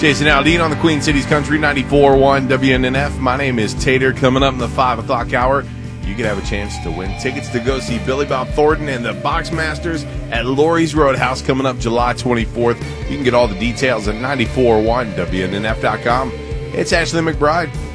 Jason Aldean on the Queen Cities Country 94.1 WNNF. My name is Tater. Coming up in the 5 o'clock hour, you could have a chance to win tickets to go see Billy Bob Thornton and the Boxmasters at Laurie's Roadhouse coming up July 24th. You can get all the details at 94.1WNNF.com. It's Ashley McBride.